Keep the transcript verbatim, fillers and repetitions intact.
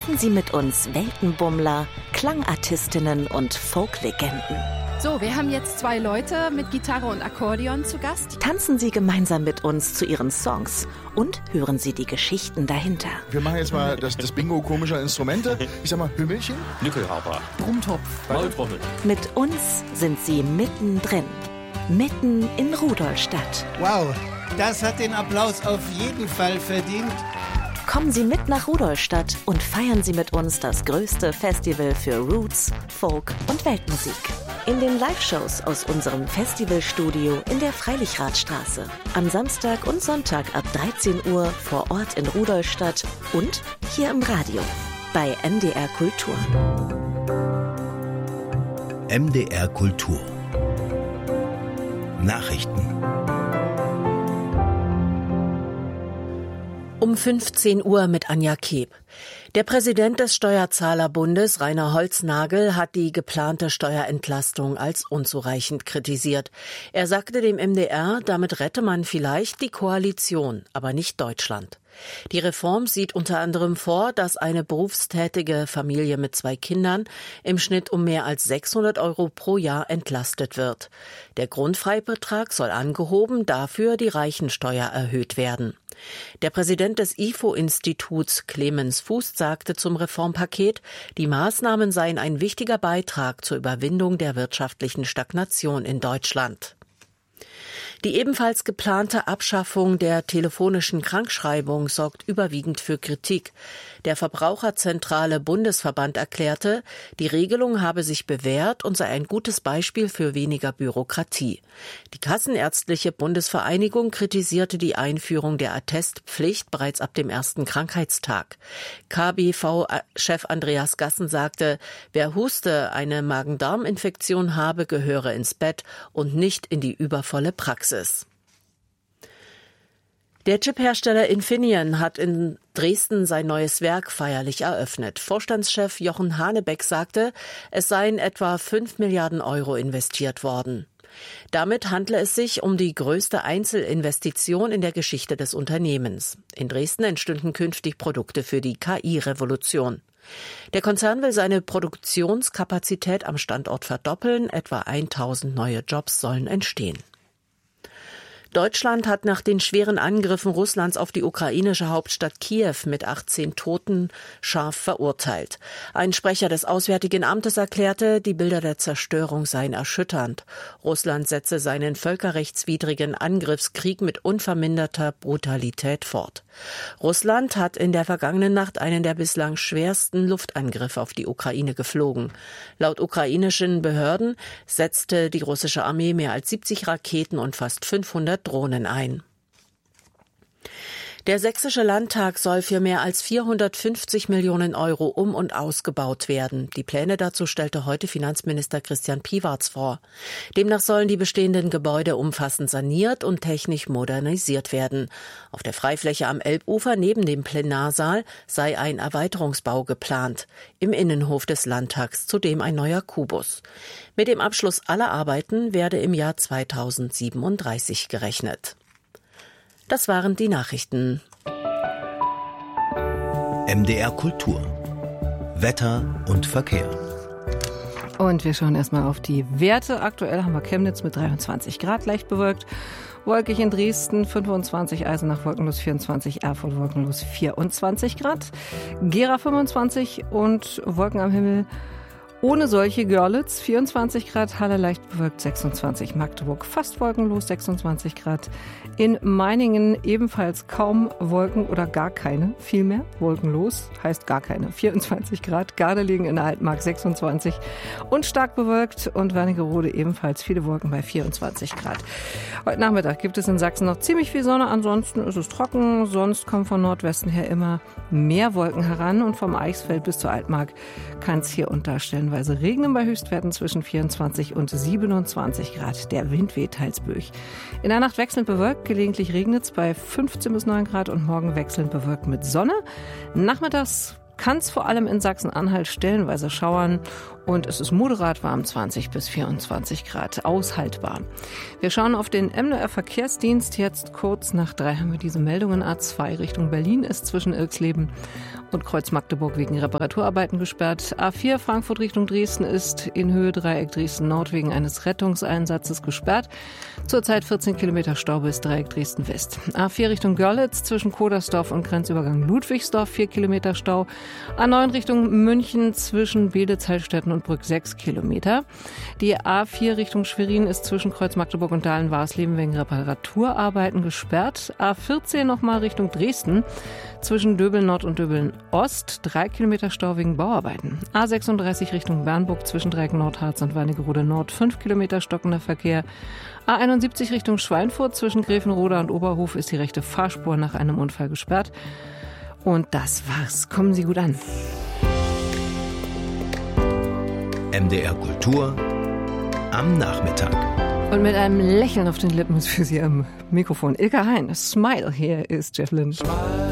Entdecken Sie mit uns Weltenbummler, Klangartistinnen und Folklegenden. So, wir haben jetzt zwei Leute mit Gitarre und Akkordeon zu Gast. Tanzen Sie gemeinsam mit uns zu Ihren Songs und hören Sie die Geschichten dahinter. Wir machen jetzt mal das, das Bingo komischer Instrumente. Ich sag mal Hümmelchen, Nickelharper, Brummtopf, Maultrommel. Mit uns sind Sie mittendrin, mitten in Rudolstadt. Wow, das hat den Applaus auf jeden Fall verdient. Kommen Sie mit nach Rudolstadt und feiern Sie mit uns das größte Festival für Roots, Folk und Weltmusik. In den Live-Shows aus unserem Festivalstudio in der Freilichradstraße. Am Samstag und Sonntag ab dreizehn Uhr vor Ort in Rudolstadt und hier im Radio bei M D R Kultur. M D R Kultur. Nachrichten. Um fünfzehn Uhr mit Anja Keb. Der Präsident des Steuerzahlerbundes, Rainer Holznagel, hat die geplante Steuerentlastung als unzureichend kritisiert. Er sagte dem M D R, damit rette man vielleicht die Koalition, aber nicht Deutschland. Die Reform sieht unter anderem vor, dass eine berufstätige Familie mit zwei Kindern im Schnitt um mehr als sechshundert Euro pro Jahr entlastet wird. Der Grundfreibetrag soll angehoben, dafür die Reichensteuer erhöht werden. Der Präsident des I F O-Instituts, Clemens Fuß, sagte zum Reformpaket, die Maßnahmen seien ein wichtiger Beitrag zur Überwindung der wirtschaftlichen Stagnation in Deutschland. Die ebenfalls geplante Abschaffung der telefonischen Krankschreibung sorgt überwiegend für Kritik. Der Verbraucherzentrale Bundesverband erklärte, die Regelung habe sich bewährt und sei ein gutes Beispiel für weniger Bürokratie. Die Kassenärztliche Bundesvereinigung kritisierte die Einführung der Attestpflicht bereits ab dem ersten Krankheitstag. K B V-Chef Andreas Gassen sagte, wer huste, eine Magen-Darm-Infektion habe, gehöre ins Bett und nicht in die übervolle Praxis. Der Chiphersteller Infineon hat in Dresden sein neues Werk feierlich eröffnet. Vorstandschef Jochen Hanebeck sagte, es seien etwa fünf Milliarden Euro investiert worden. Damit handle es sich um die größte Einzelinvestition in der Geschichte des Unternehmens. In Dresden entstünden künftig Produkte für die K I-Revolution. Der Konzern will seine Produktionskapazität am Standort verdoppeln, etwa tausend neue Jobs sollen entstehen. Deutschland hat nach den schweren Angriffen Russlands auf die ukrainische Hauptstadt Kiew mit achtzehn Toten scharf verurteilt. Ein Sprecher des Auswärtigen Amtes erklärte, die Bilder der Zerstörung seien erschütternd. Russland setze seinen völkerrechtswidrigen Angriffskrieg mit unverminderter Brutalität fort. Russland hat in der vergangenen Nacht einen der bislang schwersten Luftangriffe auf die Ukraine geflogen. Laut ukrainischen Behörden setzte die russische Armee mehr als siebzig Raketen und fast fünfhundert Drohnen ein. Der Sächsische Landtag soll für mehr als vierhundertfünfzig Millionen Euro um- und ausgebaut werden. Die Pläne dazu stellte heute Finanzminister Christian Piwarz vor. Demnach sollen die bestehenden Gebäude umfassend saniert und technisch modernisiert werden. Auf der Freifläche am Elbufer neben dem Plenarsaal sei ein Erweiterungsbau geplant. Im Innenhof des Landtags zudem ein neuer Kubus. Mit dem Abschluss aller Arbeiten werde im Jahr zweitausendsiebenunddreißig gerechnet. Das waren die Nachrichten. M D R Kultur. Wetter und Verkehr. Und wir schauen erstmal auf die Werte. Aktuell haben wir Chemnitz mit dreiundzwanzig Grad, leicht bewölkt. Wolkig in Dresden, fünfundzwanzig, Eisenach wolkenlos vierundzwanzig, Erfurt wolkenlos vierundzwanzig Grad. Gera fünfundzwanzig und Wolken am Himmel. Ohne solche Görlitz, vierundzwanzig Grad, Halle leicht bewölkt, sechsundzwanzig, Magdeburg fast wolkenlos, sechsundzwanzig Grad. In Meiningen ebenfalls kaum Wolken oder gar keine, vielmehr wolkenlos, heißt gar keine, vierundzwanzig Grad. Gardelegen in der Altmark sechsundzwanzig und stark bewölkt und Wernigerode ebenfalls viele Wolken bei vierundzwanzig Grad. Heute Nachmittag gibt es in Sachsen noch ziemlich viel Sonne, ansonsten ist es trocken, sonst kommen von Nordwesten her immer mehr Wolken heran und vom Eichsfeld bis zur Altmark kann es hier und da stellenweise regnen bei Höchstwerten zwischen vierundzwanzig und siebenundzwanzig Grad. Der Wind weht teils böig. In der Nacht wechselnd bewölkt, gelegentlich regnet es bei fünfzehn bis neun Grad und morgen wechselnd bewölkt mit Sonne. Nachmittags kann es vor allem in Sachsen-Anhalt stellenweise schauern und es ist moderat warm, zwanzig bis vierundzwanzig Grad, aushaltbar. Wir schauen auf den M D R Verkehrsdienst. Jetzt kurz nach drei haben wir diese Meldungen. A zwei Richtung Berlin ist zwischen Ilksleben und Kreuz Magdeburg wegen Reparaturarbeiten gesperrt. A vier Frankfurt Richtung Dresden ist in Höhe Dreieck Dresden Nord wegen eines Rettungseinsatzes gesperrt. Zurzeit vierzehn Kilometer Stau bis Dreieck Dresden West. A vier Richtung Görlitz zwischen Kodersdorf und Grenzübergang Ludwigsdorf vier Kilometer Stau. A neun Richtung München zwischen Beditz-Heilstätten und Brück sechs Kilometer. Die A vier Richtung Schwerin ist zwischen Kreuz Magdeburg und Dahlen-Warsleben wegen Reparaturarbeiten gesperrt. A vierzehn nochmal Richtung Dresden zwischen Döbeln Nord und Döbeln Ost, drei Kilometer Stau wegen Bauarbeiten. A sechsunddreißig Richtung Bernburg zwischen Dreieck Nordharz und Wernigerode Nord, fünf Kilometer stockender Verkehr. A einundsiebzig Richtung Schweinfurt zwischen Gräfenroda und Oberhof ist die rechte Fahrspur nach einem Unfall gesperrt. Und das war's. Kommen Sie gut an. M D R Kultur am Nachmittag. Und mit einem Lächeln auf den Lippen ist für Sie am Mikrofon Ilka Hein. Smile, hier ist Jeff Lynne.